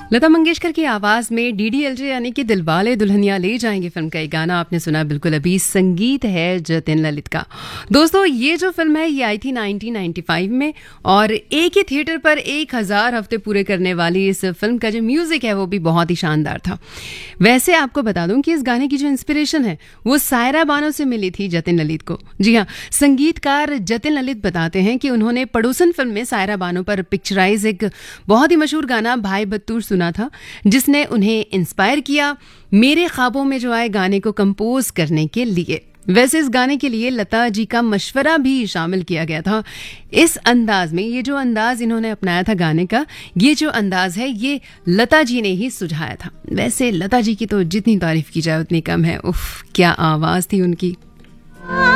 लता मंगेशकर की आवाज में डीडीएलजे यानी कि दिलवाले दुल्हनिया ले जाएंगे फिल्म का एक गाना आपने सुना बिल्कुल अभी। संगीत है जतिन ललित का। दोस्तों ये जो फिल्म है ये आई थी 1995 में और एक ही थिएटर पर 1000 हफ्ते पूरे करने वाली इस फिल्म का जो म्यूजिक है वो भी बहुत ही शानदार था। वैसे आपको बता दूं कि इस गाने की जो इंस्पिरेशन है वो सायरा बानो से मिली थी जतिन ललित को। जी हाँ, संगीतकार जतिन ललित बताते हैं कि उन्होंने पड़ोसन फिल्म में सायरा बानो पर पिक्चराइज एक बहुत ही मशहूर गाना भाई बत्तूर सुना था जिसने उन्हें इंस्पायर किया मेरे ख्वाबों में जो आए गाने को कंपोज करने के लिए। वैसे इस गाने के लिए लता जी का मशवरा भी शामिल किया गया था। इस अंदाज में ये जो अंदाज इन्होंने अपनाया था गाने का, ये जो अंदाज है ये लता जी ने ही सुझाया था। वैसे लता जी की तो जितनी तारीफ की जाए उतनी कम है। उफ, क्या आवाज थी उनकी।